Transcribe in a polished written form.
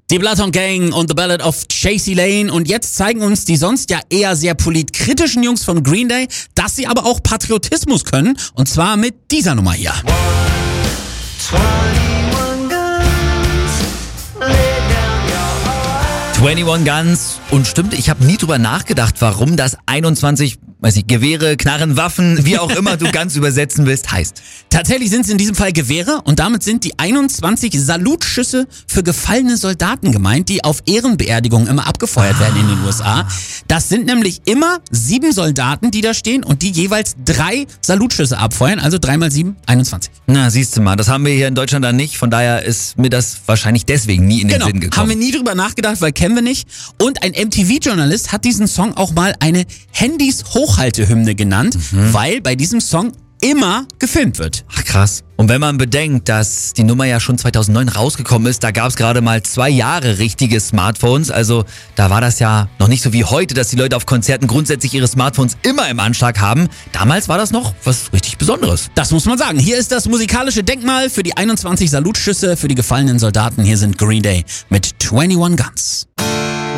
Die Bloodhound Gang und The Ballad of Chasey Lane. Und jetzt zeigen uns die sonst ja eher sehr politkritischen Jungs von Green Day, dass sie aber auch Patriotismus können. Und zwar mit dieser Nummer hier. 21 Guns. Und stimmt, ich habe nie drüber nachgedacht, warum das 21, Gewehre, Knarren, Waffen, wie auch immer du ganz übersetzen willst, heißt. Tatsächlich sind es in diesem Fall Gewehre und damit sind die 21 Salutschüsse für gefallene Soldaten gemeint, die auf Ehrenbeerdigungen immer abgefeuert werden in den USA. Das sind nämlich immer 7 Soldaten, die da stehen und die jeweils 3 Salutschüsse abfeuern, also 3 mal 7, 21. Na, siehst du mal, das haben wir hier in Deutschland dann nicht, von daher ist mir das wahrscheinlich deswegen nie in den Sinn gekommen. Haben wir nie drüber nachgedacht, weil kennen wir nicht. Und ein MTV-Journalist hat diesen Song auch mal eine Handys-Hochhaltehymne genannt, weil bei diesem Song immer gefilmt wird. Ach krass. Und wenn man bedenkt, dass die Nummer ja schon 2009 rausgekommen ist, da gab es gerade mal 2 Jahre richtige Smartphones. Also da war das ja noch nicht so wie heute, dass die Leute auf Konzerten grundsätzlich ihre Smartphones immer im Anschlag haben. Damals war das noch was richtig Besonderes. Das muss man sagen. Hier ist das musikalische Denkmal für die 21 Salutschüsse für die gefallenen Soldaten. Hier sind Green Day mit 21 Guns.